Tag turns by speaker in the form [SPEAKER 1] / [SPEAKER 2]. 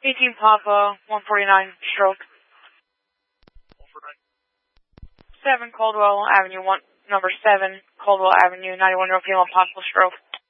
[SPEAKER 1] 18 Papa, 149, stroke. 7 Caldwell Avenue, number 7 Caldwell Avenue, 91-year-old female, possible stroke.